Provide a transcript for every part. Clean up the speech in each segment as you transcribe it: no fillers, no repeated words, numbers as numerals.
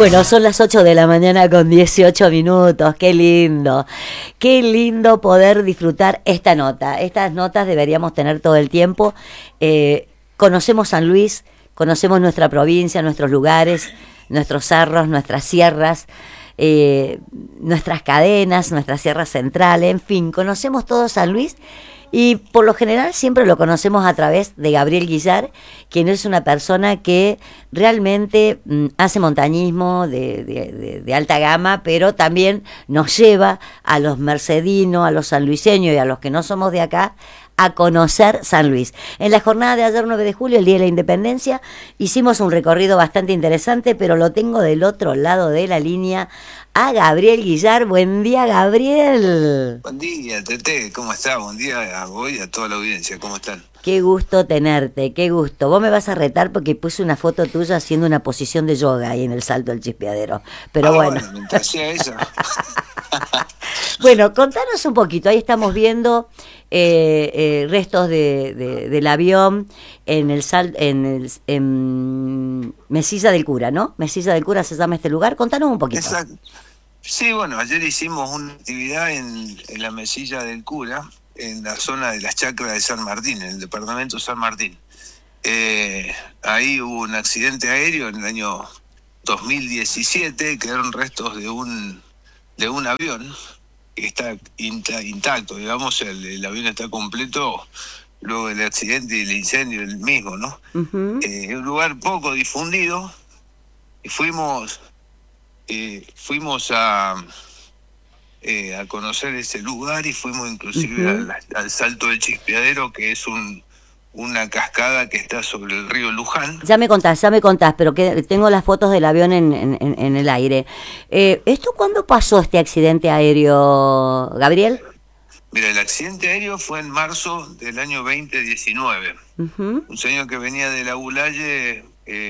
Bueno, son las 8 de la mañana con 18 minutos. Qué lindo poder disfrutar esta nota. Estas notas deberíamos tener todo el tiempo. Conocemos San Luis, conocemos nuestra provincia, nuestros lugares, nuestros cerros, nuestras sierras, nuestras cadenas, nuestra sierra central, en fin, conocemos todo San Luis. Y por lo general siempre lo conocemos a través de Gabriel Guillar, quien es una persona que realmente hace montañismo de alta gama, pero también nos lleva a los mercedinos, a los sanluiseños y a los que no somos de acá a conocer San Luis. En la jornada de ayer, 9 de julio, el Día de la Independencia, hicimos un recorrido bastante interesante, pero lo tengo del otro lado de la línea a Gabriel Guillar. Buen día, Gabriel. Buen día, Tete, ¿cómo estás? Buen día a vos y a toda la audiencia, ¿cómo están? Qué gusto tenerte, qué gusto. Vos me vas a retar porque puse una foto tuya haciendo una posición de yoga ahí en el Salto del Chispeadero. Pero bueno. Mientras hacía eso. Bueno, contanos un poquito. Ahí estamos viendo restos del avión en Mesilla del Cura, ¿no? Mesilla del Cura se llama este lugar. Contanos un poquito. Exacto. Sí, bueno, ayer hicimos una actividad en la Mesilla del Cura, en la zona de las chacras de San Martín, en el departamento San Martín. Ahí hubo un accidente aéreo en el año 2017, quedaron restos de un avión que está intacto, digamos, el avión está completo luego del accidente y el incendio el mismo, ¿no? Uh-huh. Un lugar poco difundido, y fuimos a conocer ese lugar y fuimos inclusive Uh-huh. al Salto del Chispeadero, que es una cascada que está sobre el río Luján. Ya me contás, pero que tengo las fotos del avión en el aire. ¿Esto cuándo pasó este accidente aéreo, Gabriel? Mira, el accidente aéreo fue en marzo del año 2019. Uh-huh. Un señor que venía de la Bulaye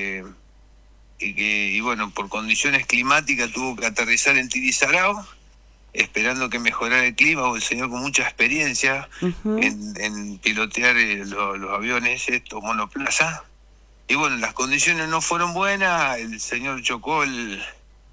y bueno, por condiciones climáticas tuvo que aterrizar en Tirizarao, esperando que mejorara el clima, o el señor con mucha experiencia Uh-huh. en pilotear los aviones estos monoplaza. Y bueno, las condiciones no fueron buenas, el señor chocó el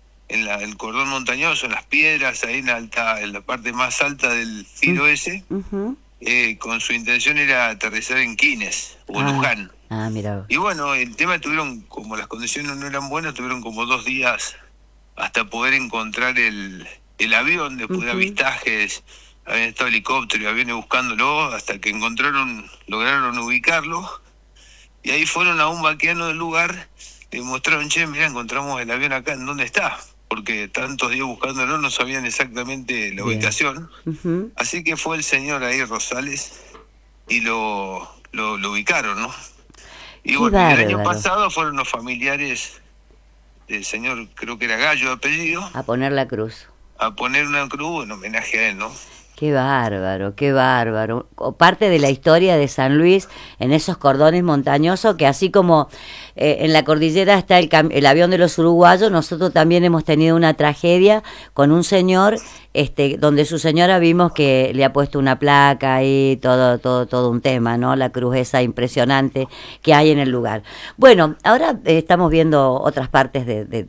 cordón montañoso, en las piedras, ahí en la parte más alta del filo ese. Uh-huh. Con su intención era aterrizar en Quines o Luján. Mira. Y bueno, el tema como las condiciones no eran buenas, tuvieron como 2 días hasta poder encontrar el avión, después de avistajes, habían estado helicópteros y aviones buscándolo, hasta que lograron ubicarlo, y ahí fueron a un vaqueano del lugar, le mostraron, che, mirá, encontramos el avión acá, ¿en dónde está? Porque tantos días buscándolo no sabían exactamente la ubicación. Uh-huh. Así que fue el señor ahí, Rosales, y lo ubicaron, ¿no? Y bueno, el año pasado fueron los familiares del señor, creo que era Gallo de apellido, A poner la cruz. a poner una cruz en homenaje a él, ¿no? Qué bárbaro, qué bárbaro. Parte de la historia de San Luis en esos cordones montañosos, que así como en la cordillera está el avión de los uruguayos, nosotros también hemos tenido una tragedia con un señor, donde su señora vimos que le ha puesto una placa y todo un tema, ¿no? La cruz esa impresionante que hay en el lugar. Bueno, ahora estamos viendo otras partes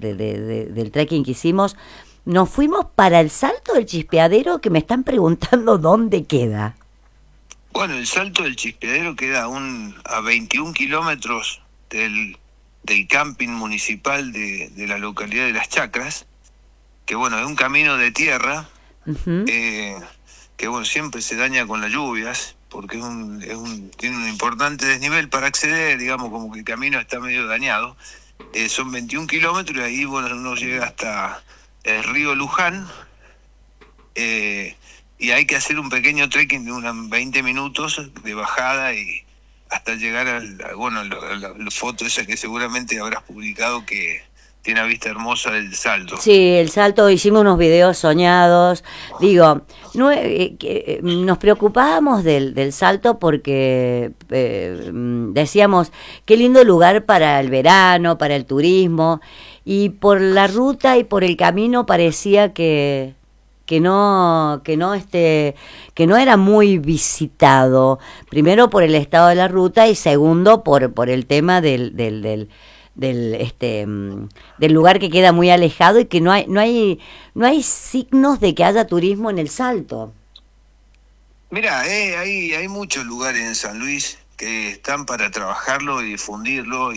del trekking que hicimos. Nos fuimos para el Salto del Chispeadero, que me están preguntando dónde queda. Bueno, el Salto del Chispeadero queda a 21 kilómetros del camping municipal de la localidad de Las Chacras, que bueno, es un camino de tierra, Uh-huh. que bueno, siempre se daña con las lluvias, porque tiene un importante desnivel para acceder, digamos, como que el camino está medio dañado. Son 21 kilómetros y ahí bueno, uno llega hasta el río Luján, y hay que hacer un pequeño trekking de unos 20 minutos de bajada y hasta llegar a la foto esa que seguramente habrás publicado, que tiene una vista hermosa del Salto. Sí, el Salto, hicimos unos videos soñados. Digo, nos preocupábamos del Salto porque decíamos, qué lindo lugar para el verano, para el turismo, y por la ruta y por el camino parecía que no era muy visitado, primero por el estado de la ruta y segundo por el tema del del lugar que queda muy alejado y que no hay signos de que haya turismo en el Salto. Mira, hay muchos lugares en San Luis que están para trabajarlo y difundirlo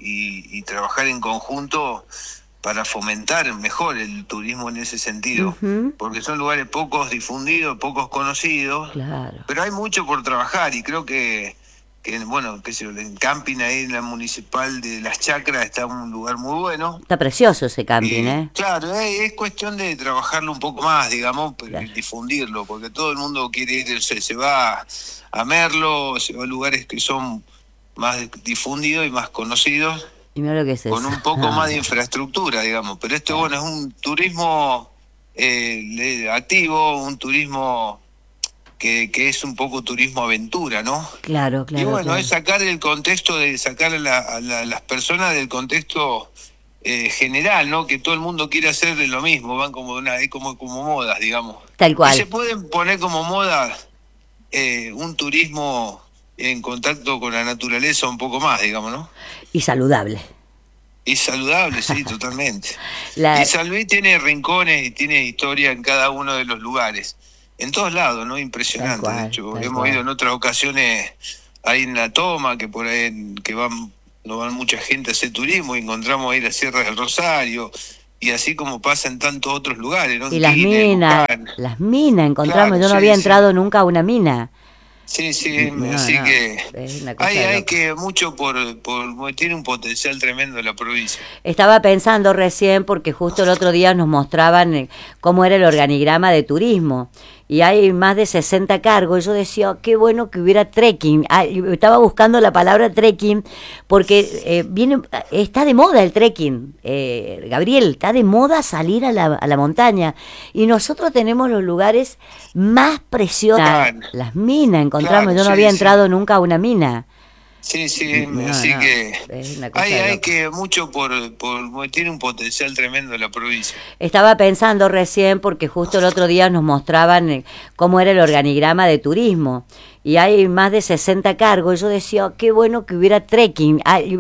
y trabajar en conjunto para fomentar mejor el turismo en ese sentido, porque son lugares pocos difundidos, pocos conocidos, Claro. pero hay mucho por trabajar y creo que bueno, qué sé yo, en camping ahí en la municipal de Las Chacras está un lugar muy bueno. Está precioso ese camping, ¿eh? Claro, es cuestión de trabajarlo un poco más, digamos, Claro. difundirlo, porque todo el mundo quiere ir, se va a Merlo, se va a lugares que son más difundidos y más conocidos, Y mira lo que es con eso. un poco más de infraestructura, digamos. Pero esto, bueno, es un turismo activo, un turismo que es un poco turismo aventura, ¿no? Claro, Y claro, bueno, claro. es sacar el contexto, sacar las personas del contexto general, ¿no? Que todo el mundo quiere hacer de lo mismo, van como como modas, digamos. Tal Y cual. se pueden poner como moda un turismo en contacto con la naturaleza un poco más, digamos, ¿no? Y saludable. Y saludable, sí, totalmente. La- Y San Luis tiene rincones y tiene historia en cada uno de los lugares. En todos lados, ¿no? Impresionante. Tal cual, De hecho, tal hemos cual. ido en otras ocasiones ahí en La Toma, que por ahí no van mucha gente a hacer turismo, y encontramos ahí la Sierra del Rosario, y así como pasa en tantos otros lugares, ¿no? Y En las Quilmes, minas, Luján. encontramos. Claro, Yo no sí, había sí. entrado nunca a una mina. Sí, sí, No, así no, que es una cosa de hay loco. que mucho tiene un potencial tremendo la provincia. Estaba pensando recién porque justo el otro día nos mostraban cómo era el organigrama de turismo y hay más de 60 cargos. Yo decía, qué bueno que hubiera trekking. Estaba buscando la palabra trekking porque está de moda el trekking. Gabriel, está de moda salir a la montaña y nosotros tenemos los lugares más preciosos. Claro. Las minas encontramos. Claro, Yo no sí, había sí. entrado nunca a una mina. Sí, sí, No, así no, que es una cosa de hay loco. que mucho tiene un potencial tremendo la provincia. Estaba pensando recién porque justo el otro día nos mostraban cómo era el organigrama de turismo y hay más de 60 cargos. Yo decía, qué bueno que hubiera trekking.